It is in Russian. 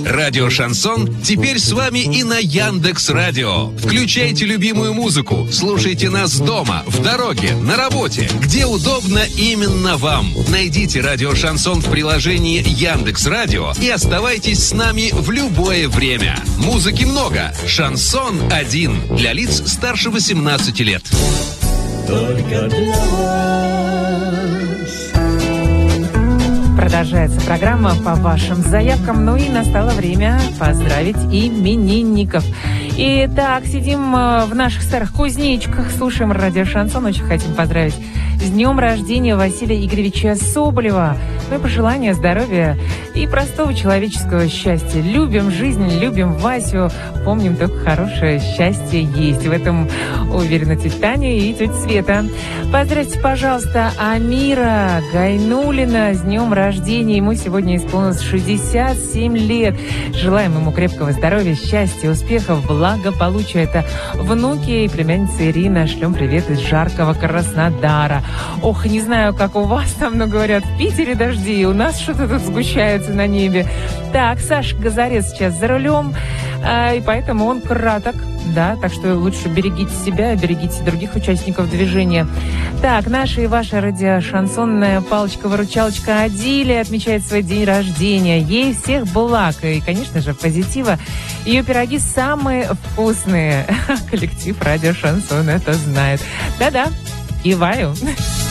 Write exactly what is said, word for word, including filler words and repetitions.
Радио «Шансон» теперь с вами и на Яндекс.Радио. Включайте любимую музыку, слушайте нас дома, в дороге, на работе, где удобно именно вам. Найдите Радио «Шансон» в приложении Яндекс.Радио и оставайтесь с нами в любое время. Музыки много. «Шансон один» для лиц старше восемнадцати лет. Только для вас. Продолжается программа по вашим заявкам. Ну и настало время поздравить именинников. Итак, сидим в наших старых кузнечиках, слушаем радио «Шансон». Очень хотим поздравить с днем рождения Василия Игоревича Соболева. Ну и пожелания здоровья и простого человеческого счастья. Любим жизнь, любим Васю. Помним, только хорошее счастье есть. В этом уверена тетя Таня и тетя Света. Поздравьте, пожалуйста, Амира Гайнулина с днем рождения. Ему сегодня исполнилось шестьдесят семь лет. Желаем ему крепкого здоровья, счастья, успехов, благополучия. Это внуки и племянница Ирина. Шлем привет из жаркого Краснодара. Ох, не знаю, как у вас там, но говорят, в Питере дожди, у нас что-то тут сгущается на небе. Так, Саша Газарец сейчас за рулем, э, и поэтому он краток, да, так что лучше берегите себя, берегите других участников движения. Так, наша и ваша радиошансонная палочка-выручалочка Адиля отмечает свой день рождения. Ей всех благ и, конечно же, позитива. Ее пироги самые вкусные. Коллектив радио «Шансон» это знает. Да-да. Киваю.